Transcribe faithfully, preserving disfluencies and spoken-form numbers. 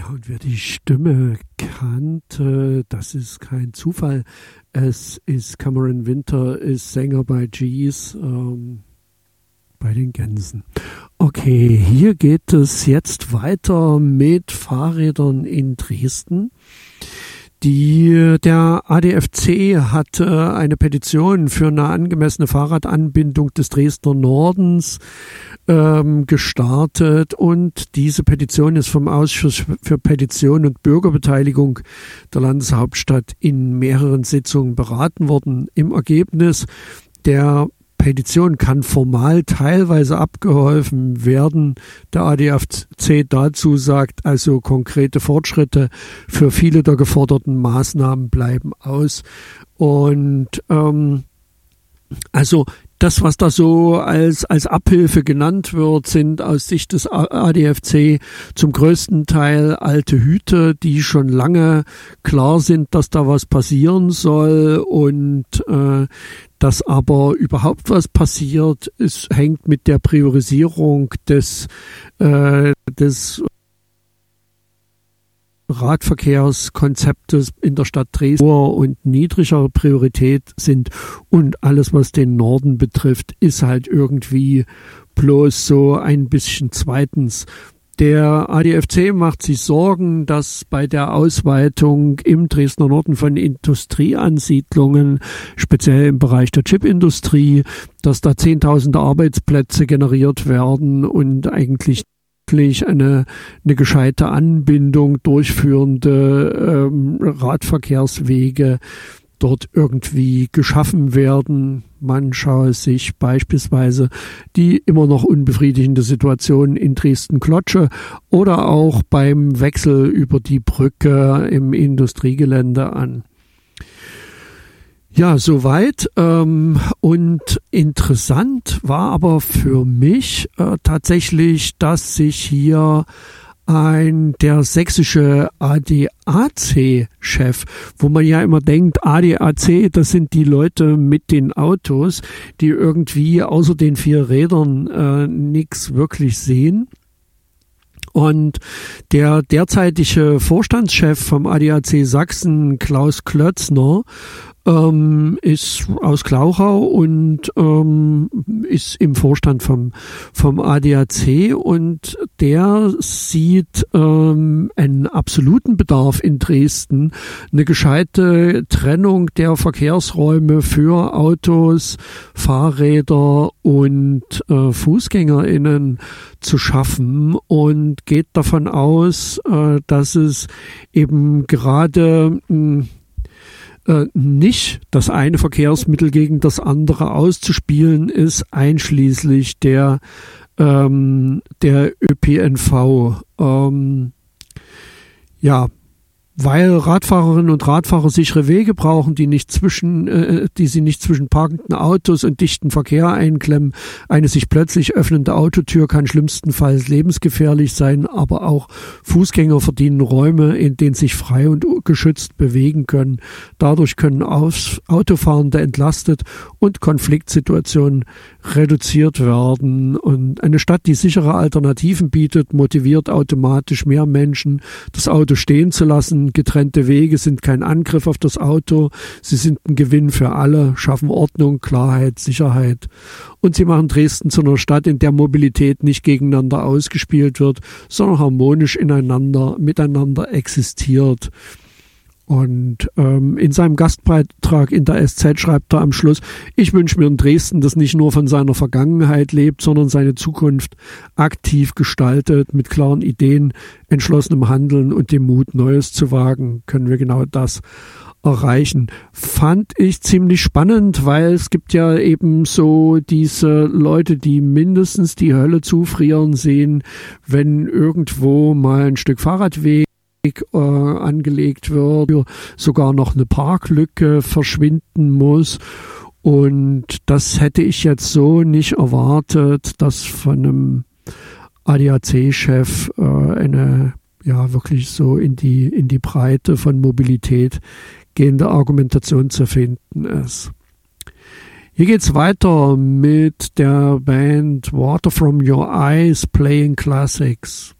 Ja, und wer die Stimme kannte, das ist kein Zufall. Es ist Cameron Winter, ist Sänger bei Gees, ähm, bei den Gänsen. Okay, hier geht es jetzt weiter mit Fahrrädern in Dresden. Die, der A D F C hat äh, eine Petition für eine angemessene Fahrradanbindung des Dresdner Nordens ähm, gestartet, und diese Petition ist vom Ausschuss für Petition und Bürgerbeteiligung der Landeshauptstadt in mehreren Sitzungen beraten worden. Im Ergebnis der Petition kann formal teilweise abgeholfen werden. Der A D F C dazu sagt also, konkrete Fortschritte für viele der geforderten Maßnahmen bleiben aus. Und ähm, also das, was da so als, als Abhilfe genannt wird, sind aus Sicht des A D F C zum größten Teil alte Hüte, die schon lange klar sind, dass da was passieren soll, und äh, dass aber überhaupt was passiert, es hängt mit der Priorisierung des, äh, des Radverkehrskonzeptes in der Stadt Dresden hoher und niedriger Priorität sind, und alles, was den Norden betrifft, ist halt irgendwie bloß so ein bisschen zweitens. Der A D F C macht sich Sorgen, dass bei der Ausweitung im Dresdner Norden von Industrieansiedlungen, speziell im Bereich der Chipindustrie, dass da Zehntausende Arbeitsplätze generiert werden und eigentlich eine, eine gescheite Anbindung durchführende ähm, Radverkehrswege dort irgendwie geschaffen werden. Man schaue sich beispielsweise die immer noch unbefriedigende Situation in Dresden-Klotsche oder auch beim Wechsel über die Brücke im Industriegelände an. Ja, soweit. Ähm, und interessant war aber für mich äh, tatsächlich, dass sich hier ein der sächsische A D A C-Chef, wo man ja immer denkt, A D A C, das sind die Leute mit den Autos, die irgendwie außer den vier Rädern äh, nichts wirklich sehen. Und der derzeitige Vorstandschef vom A D A C Sachsen, Klaus Klötzner, ähm, ist aus Glauchau und ähm, ist im Vorstand vom, vom A D A C, und der sieht ähm, einen absoluten Bedarf in Dresden, eine gescheite Trennung der Verkehrsräume für Autos, Fahrräder und äh, FußgängerInnen zu schaffen, und geht davon aus, äh, dass es eben gerade mh, Äh, nicht das eine Verkehrsmittel gegen das andere auszuspielen ist, einschließlich der, ähm, der Ö P N V. Ähm, ja, weil Radfahrerinnen und Radfahrer sichere Wege brauchen, die nicht zwischen, äh, die sie nicht zwischen parkenden Autos und dichten Verkehr einklemmen. Eine sich plötzlich öffnende Autotür kann schlimmstenfalls lebensgefährlich sein, aber auch Fußgänger verdienen Räume, in denen sich frei und geschützt bewegen können. Dadurch können Autofahrende entlastet und Konfliktsituationen reduziert werden. Und eine Stadt, die sichere Alternativen bietet, motiviert automatisch mehr Menschen, das Auto stehen zu lassen. Getrennte Wege sind kein Angriff auf das Auto, sie sind ein Gewinn für alle, schaffen Ordnung, Klarheit, Sicherheit. Und sie machen Dresden zu einer Stadt, in der Mobilität nicht gegeneinander ausgespielt wird, sondern harmonisch ineinander, miteinander existiert. Und ähm, in seinem Gastbeitrag in der S Z schreibt er am Schluss: Ich wünsche mir in Dresden, das nicht nur von seiner Vergangenheit lebt, sondern seine Zukunft aktiv gestaltet, mit klaren Ideen, entschlossenem Handeln und dem Mut, Neues zu wagen. Können wir genau das erreichen. Fand ich ziemlich spannend, weil es gibt ja eben so diese Leute, die mindestens die Hölle zufrieren sehen, wenn irgendwo mal ein Stück Fahrradweg Äh, angelegt wird, sogar noch eine Parklücke verschwinden muss. Und das hätte ich jetzt so nicht erwartet, dass von einem A D A C-Chef äh, eine ja wirklich so in die in die Breite von Mobilität gehende Argumentation zu finden ist. Hier geht's weiter mit der Band Water from Your Eyes Playing Classics.